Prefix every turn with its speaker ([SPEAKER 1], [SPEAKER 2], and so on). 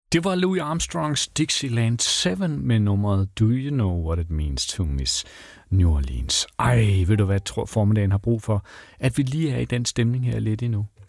[SPEAKER 1] Det var Louis Armstrongs Dixieland 7 med nummeret Do You Know What It Means to Miss New Orleans. Ej, ved du hvad, jeg tror formiddagen har brug for, at vi lige er i den stemning her lidt endnu.